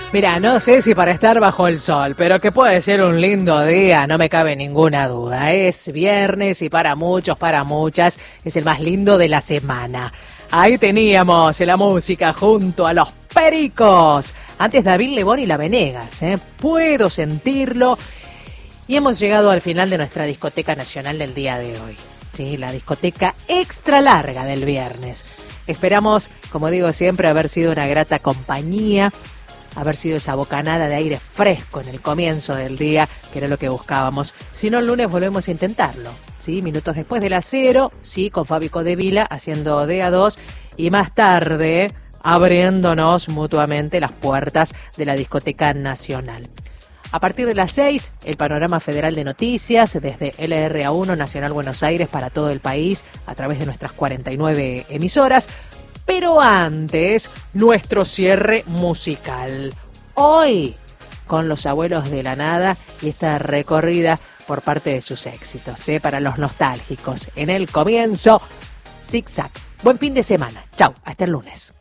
Mira, no sé si para estar bajo el sol, pero que puede ser un lindo día, no me cabe ninguna duda. Es viernes y para muchos, para muchas, es el más lindo de la semana. Ahí teníamos la música junto a los Pericos. Antes David Lebón y La Venegas, Puedo sentirlo. Y hemos llegado al final de nuestra discoteca nacional del día de hoy. Sí, la discoteca extra larga del viernes. Esperamos, como digo siempre, haber sido una grata compañía, haber sido esa bocanada de aire fresco en el comienzo del día, que era lo que buscábamos. Si no, el lunes volvemos a intentarlo, ¿sí? Minutos después de las 0, sí, con Fabi Codevila haciendo DA2 y más tarde abriéndonos mutuamente las puertas de la discoteca nacional. A partir de las 6, el panorama federal de noticias desde LRA1 Nacional Buenos Aires para todo el país a través de nuestras 49 emisoras. Pero antes, nuestro cierre musical. Hoy, con Los Abuelos de la Nada y esta recorrida por parte de sus éxitos, para los nostálgicos. En el comienzo, Zig Zag. Buen fin de semana. Chau, hasta el lunes.